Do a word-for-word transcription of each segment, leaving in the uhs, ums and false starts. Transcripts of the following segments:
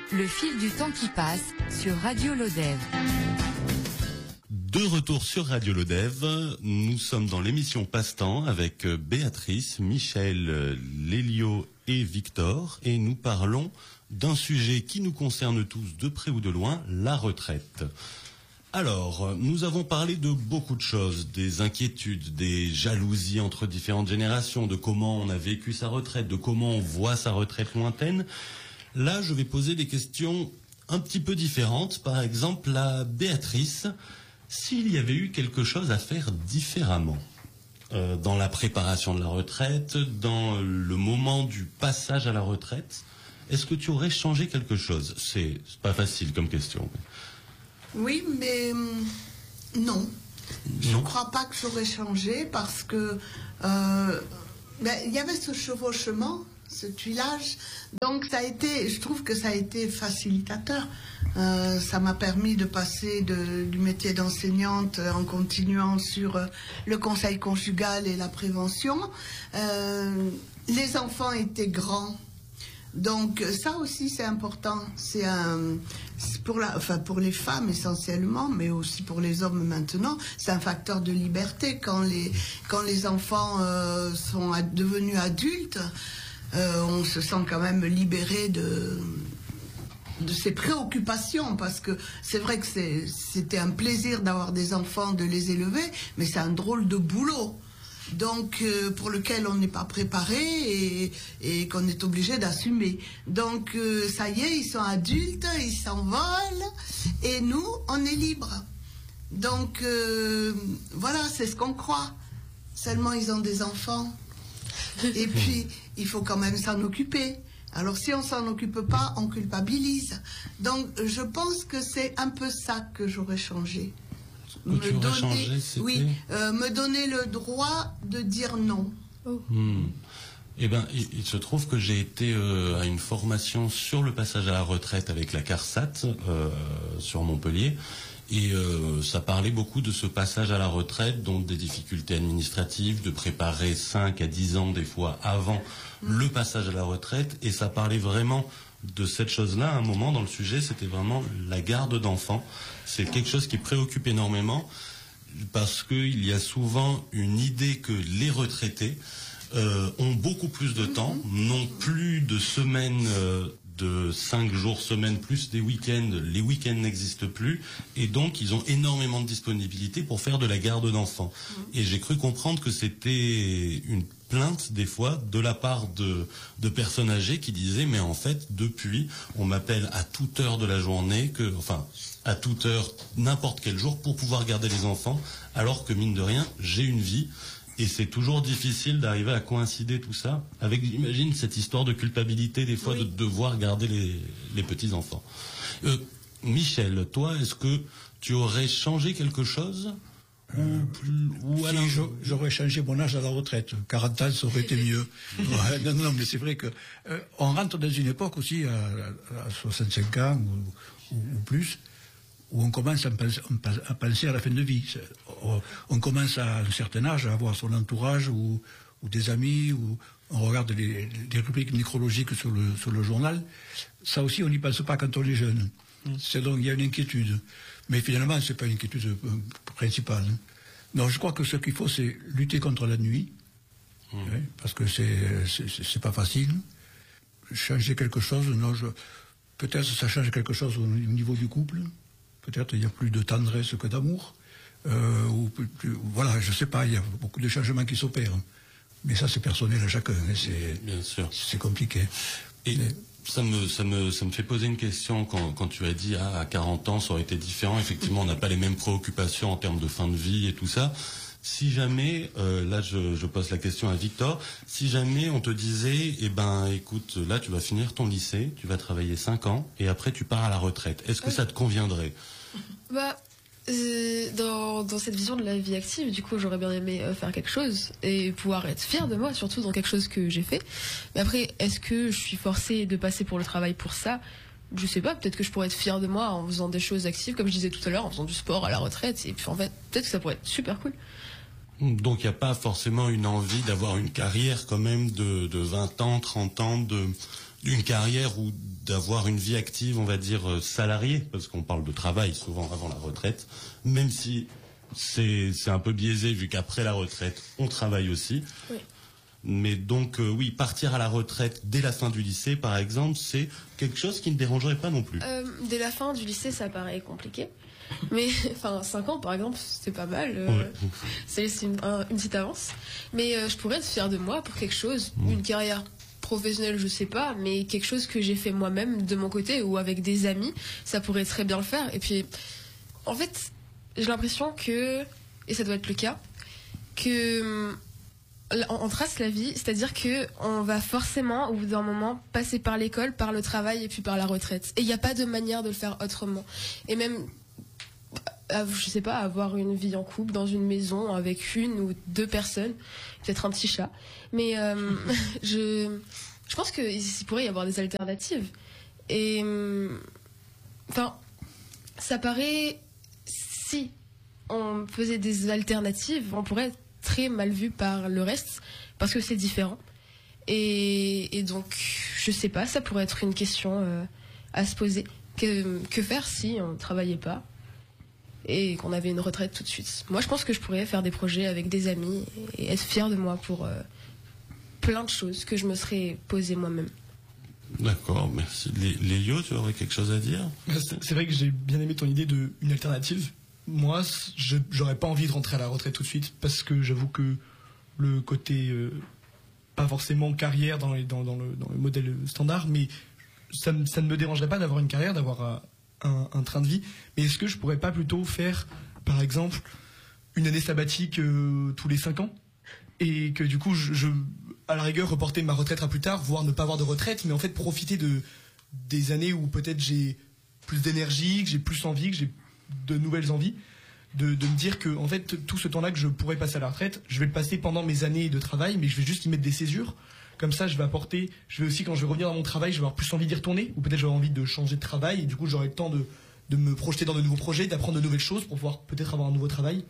Le fil du temps qui passe sur Radio Lodève. De retour sur Radio Lodève, nous sommes dans l'émission Passe-temps avec Béatrice, Michel, Lélio et Victor, et nous parlons d'un sujet qui nous concerne tous de près ou de loin, la retraite. Alors, nous avons parlé de beaucoup de choses, des inquiétudes, des jalousies entre différentes générations, de comment on a vécu sa retraite, de comment on voit sa retraite lointaine. Là, je vais poser des questions un petit peu différentes. Par exemple, à Béatrice, s'il y avait eu quelque chose à faire différemment euh, dans la préparation de la retraite, dans le moment du passage à la retraite, est-ce que tu aurais changé quelque chose? C'est, c'est pas facile comme question. Oui, mais non. Non. Je ne crois pas que j'aurais changé parce que euh, ben, il y avait ce chevauchement, ce tuilage. Donc ça a été, je trouve que ça a été facilitateur. Euh, ça m'a permis de passer de, du métier d'enseignante en continuant sur euh, le conseil conjugal et la prévention. Euh, les enfants étaient grands. Donc ça aussi c'est important, c'est un, c'est pour la, enfin pour les femmes essentiellement, mais aussi pour les hommes maintenant, c'est un facteur de liberté quand les quand les enfants euh, sont ad, devenus adultes, euh, on se sent quand même libéré de de ses préoccupations, parce que c'est vrai que c'est, c'était un plaisir d'avoir des enfants, de les élever, mais c'est un drôle de boulot. Donc euh, pour lequel on n'est pas préparé et, et qu'on est obligé d'assumer. Donc euh, ça y est, ils sont adultes, ils s'envolent et nous, on est libres. Donc euh, voilà, c'est ce qu'on croit. Seulement ils ont des enfants. Et puis il faut quand même s'en occuper. Alors si on s'en occupe pas, on culpabilise. Donc je pense que c'est un peu ça que j'aurais changé. Me donner, changé, oui, euh, me donner le droit de dire non. Oh. Hmm. Eh ben, il, il se trouve que j'ai été euh, à une formation sur le passage à la retraite avec la CARSAT euh, sur Montpellier, et euh, ça parlait beaucoup de ce passage à la retraite, donc des difficultés administratives, de préparer cinq à dix ans des fois avant mmh. le passage à la retraite, et ça parlait vraiment de cette chose-là. À un moment dans le sujet, c'était vraiment la garde d'enfants. C'est quelque chose qui préoccupe énormément, parce qu'il y a souvent une idée que les retraités euh, ont beaucoup plus de temps, n'ont plus de semaines euh, de cinq jours semaine, plus des week-ends. Les week-ends n'existent plus, et donc ils ont énormément de disponibilité pour faire de la garde d'enfants. Et j'ai cru comprendre que c'était une plainte des fois de la part de, de personnes âgées qui disaient mais en fait depuis on m'appelle à toute heure de la journée, que, enfin à toute heure n'importe quel jour pour pouvoir garder les enfants, alors que mine de rien j'ai une vie. Et c'est toujours difficile d'arriver à coïncider tout ça avec, j'imagine, cette histoire de culpabilité des fois, oui, de devoir garder les, les petits-enfants. Euh, Michel, toi, est-ce que tu aurais changé quelque chose ou, ou alors... Si j'aurais changé mon âge à la retraite, quarante ans, ça aurait été mieux. Ouais, non, non, mais c'est vrai que euh, on rentre dans une époque aussi, à, à soixante-cinq ans ou, ou, ou plus, où on commence à penser, à penser à la fin de vie. On commence à un certain âge à avoir son entourage ou, ou des amis, ou on regarde les, les rubriques nécrologiques sur le, sur le journal. Ça aussi, on n'y pense pas quand on est jeune. Mmh. C'est donc, il y a une inquiétude. Mais finalement, c'est pas une inquiétude principale. Non, je crois que ce qu'il faut, c'est lutter contre la nuit. Mmh. Hein, parce que c'est, c'est, c'est pas facile. Changer quelque chose, non, je, peut-être ça change quelque chose au niveau du couple. Peut-être il y a plus de tendresse que d'amour. Euh, ou plus, plus, voilà, je sais pas, il y a beaucoup de changements qui s'opèrent. Mais ça, c'est personnel à chacun. Hein, c'est, bien sûr. C'est compliqué. Et mais... ça me, ça me, ça me fait poser une question quand, quand tu as dit, ah, à quarante ans, ça aurait été différent. Effectivement, on n'a pas les mêmes préoccupations en termes de fin de vie et tout ça. Si jamais, euh, là je, je pose la question à Victor, si jamais on te disait, eh ben écoute, là tu vas finir ton lycée, tu vas travailler cinq ans et après tu pars à la retraite, est-ce que ça te conviendrait? Bah, euh, dans, dans cette vision de la vie active, du coup j'aurais bien aimé euh, faire quelque chose et pouvoir être fière de moi, surtout dans quelque chose que j'ai fait. Mais après, est-ce que je suis forcée de passer pour le travail pour ça? Je sais pas, peut-être que je pourrais être fière de moi en faisant des choses actives, comme je disais tout à l'heure, en faisant du sport à la retraite, et puis en fait, peut-être que ça pourrait être super cool. Donc il n'y a pas forcément une envie d'avoir une carrière quand même de, de vingt ans, trente ans, de, une carrière ou d'avoir une vie active, on va dire, euh, salariée, parce qu'on parle de travail souvent avant la retraite, même si c'est, c'est un peu biaisé vu qu'après la retraite, on travaille aussi. Oui. Mais donc, euh, oui, partir à la retraite dès la fin du lycée, par exemple, c'est quelque chose qui ne dérangerait pas non plus. Euh, dès la fin du lycée, ça paraît compliqué. Mais, enfin, cinq ans, par exemple, c'est pas mal. Euh, Ouais. C'est, c'est une, un- une petite avance. Mais euh, je pourrais être fière de moi pour quelque chose. Mmh. Une carrière professionnelle, je sais pas, mais quelque chose que j'ai fait moi-même de mon côté ou avec des amis, ça pourrait très bien le faire. Et puis, en fait, j'ai l'impression que, et ça doit être le cas, que hum, on, on trace la vie, c'est-à-dire que on va forcément, au bout d'un moment, passer par l'école, par le travail et puis par la retraite. Et il n'y a pas de manière de le faire autrement. Et même, euh, je sais pas, avoir une vie en couple dans une maison avec une ou deux personnes, peut-être un petit chat. Mais euh, je, je pense qu'il pourrait y avoir des alternatives. Et hum, enfin, ça paraît, si on faisait des alternatives, on pourrait être très mal vu par le reste parce que c'est différent. Et, et donc, je sais pas, ça pourrait être une question euh, à se poser. Que, que faire si on ne travaillait pas et qu'on avait une retraite tout de suite? Moi, je pense que je pourrais faire des projets avec des amis et être fière de moi pour euh, plein de choses que je me serais posé moi-même. D'accord, merci. Lé- Lélio, tu aurais quelque chose à dire? C'est c'est vrai que j'ai bien aimé ton idée de une alternative. Moi, c- je j'aurais pas envie de rentrer à la retraite tout de suite parce que j'avoue que le côté euh, pas forcément carrière dans, les- dans, dans, le, dans le modèle standard, mais ça, me- ça ne me dérangerait pas d'avoir une carrière, d'avoir euh, un, un train de vie. Mais est-ce que je pourrais pas plutôt faire, par exemple, une année sabbatique euh, tous les cinq ans et que du coup, je, je, à la rigueur, reporter ma retraite à plus tard, voire ne pas avoir de retraite, mais en fait profiter de des années où peut-être j'ai plus d'énergie, que j'ai plus envie, que j'ai de nouvelles envies, de, de me dire que en fait tout ce temps-là que je pourrais passer à la retraite, je vais le passer pendant mes années de travail, mais je vais juste y mettre des césures. Comme ça, je vais apporter, je vais aussi quand je vais revenir dans mon travail, je vais avoir plus envie d'y retourner, ou peut-être j'aurai envie de changer de travail, et du coup j'aurai le temps de, de me projeter dans de nouveaux projets, d'apprendre de nouvelles choses pour pouvoir peut-être avoir un nouveau travail.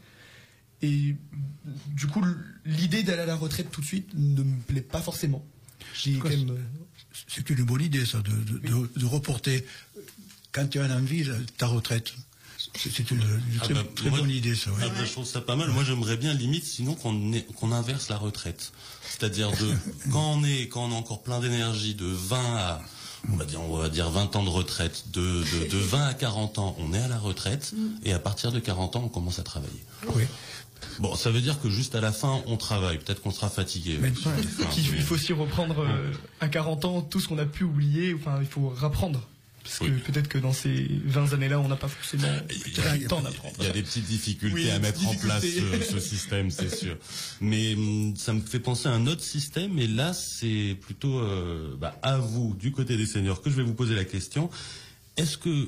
Et du coup, l'idée d'aller à la retraite tout de suite ne me plaît pas forcément. J'ai quand même. C'est une bonne idée, ça, de, de, de, de reporter, quand tu as envie, ta retraite. C'est c'est une, une Ah très, bah, très moi, bonne idée, ça. Ouais. Ah bah, je trouve ça pas mal. Moi, j'aimerais bien limite, sinon qu'on ait- qu'on inverse la retraite. C'est-à-dire de quand on est quand on a encore plein d'énergie, de vingt à on va dire on va dire vingt ans de retraite, de, de, de vingt à quarante ans, on est à la retraite, et à partir de quarante ans, on commence à travailler. Oui. Bon, ça veut dire que juste à la fin, on travaille. Peut-être qu'on sera fatigué. Mais- Enfin, qu'il- mais- il faut aussi reprendre euh, à quarante ans tout ce qu'on a pu oublier, enfin il faut rapprendre. Parce que Oui. peut-être que dans ces vingt années-là, on n'a pas forcément Il y a- le temps d'apprendre. Il y a des petites difficultés Oui, à des mettre en place difficultés. ce, ce système, c'est sûr. Mais hum, ça me fait penser à un autre système, et là, c'est plutôt euh, bah, à vous, du côté des seniors, que je vais vous poser la question. Est-ce que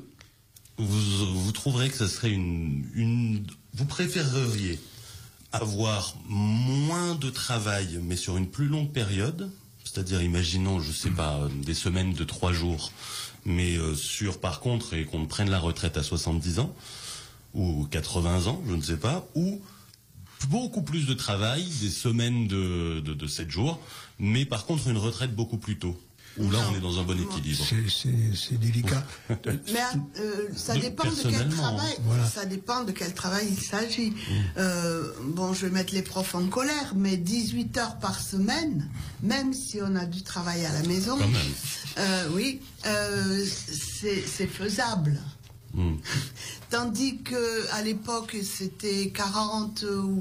vous, vous trouverez que ça serait une, une... Vous préféreriez avoir moins de travail, mais sur une plus longue période, c'est-à-dire, imaginons, je sais pas, des semaines de trois jours, mais euh, sur, par contre, et qu'on prenne la retraite à soixante-dix ans, ou quatre-vingts ans, je ne sais pas, ou beaucoup plus de travail, des semaines de, de, de sept jours, mais par contre une retraite beaucoup plus tôt, où là Non. on est dans un bon équilibre. C'est- C'est c'est délicat. Mais euh, ça De- dépend de quel personnellement, travail. voilà. Ça dépend de quel travail il s'agit. Euh, bon, je vais mettre les profs en colère, mais dix-huit heures par semaine, même si on a du travail à la maison, Quand même. euh, oui, euh, c'est c'est faisable. Mm. Tandis que à l'époque c'était quarante ou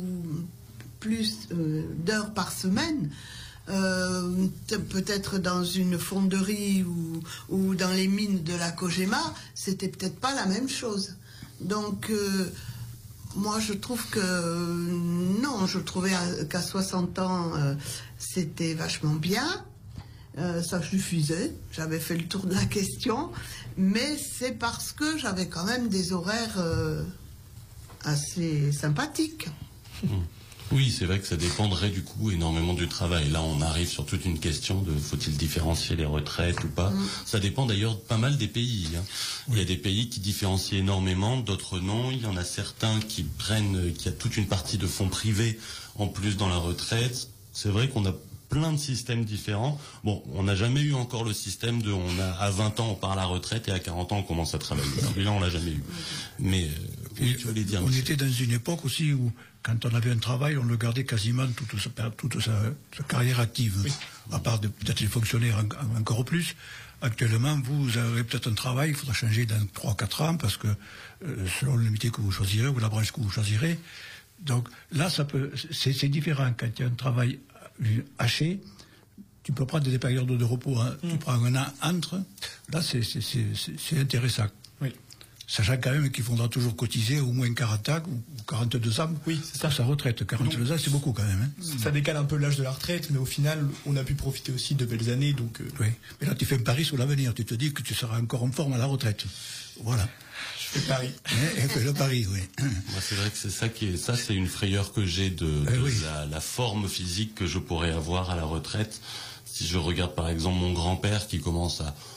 plus euh, d'heures par semaine. Euh, t- peut-être dans une fonderie ou, ou dans les mines de la Cogema, c'était peut-être pas la même chose. Donc, euh, moi, je trouve que euh, non, je trouvais à- qu'à soixante ans, euh, c'était vachement bien. Euh, ça suffisait. J'avais fait le tour de la question, mais c'est parce que j'avais quand même des horaires euh, assez sympathiques. Oui, c'est vrai que ça dépendrait du coup énormément du travail. Là, on arrive sur toute une question de faut-il différencier les retraites ou pas. Mm. Ça dépend d'ailleurs pas mal des pays. Hein. Il y a des pays qui différencient énormément, d'autres non. Il y en a certains qui prennent, qui a toute une partie de fonds privés en plus dans la retraite. C'est vrai qu'on a plein de systèmes différents. Bon, on n'a jamais eu encore le système de on a à vingt ans on part à la retraite et à quarante ans on commence à travailler. Celui-là on l'a jamais eu. Mais euh, oui, tu voulais dire. On était dans une époque aussi où quand on avait un travail, on le gardait quasiment toute sa, toute sa, sa carrière active, oui. À part de, peut-être les fonctionnaires en, encore plus. Actuellement, vous avez peut-être un travail, il faudra changer dans trois à quatre ans parce que euh, selon le métier que vous choisirez ou la branche que vous choisirez. Donc là, ça peut, c'est, c'est différent quand il y a un travail haché. Tu peux prendre des périodes de repos, hein. mm. Tu prends un an entre. Là, c'est, c'est, c'est, c'est intéressant. Oui. Sachant quand même qu'il faudra toujours cotiser au moins quarante ans ou quarante-deux ans oui, c'est ça. Pour sa retraite. quarante-deux ans, c'est beaucoup quand même. Hein. Ça décale un peu l'âge de la retraite, mais au final, on a pu profiter aussi de belles années. Donc, euh... oui. Mais là, tu fais un pari sur l'avenir. Tu te dis que tu seras encore en forme à la retraite. Voilà. Je fais le pari. Et le pari, oui. Moi, c'est vrai que c'est ça qui est, ça, c'est une frayeur que j'ai de, de eh oui. la, la forme physique que je pourrais avoir à la retraite. Si je regarde par exemple mon grand-père qui commence à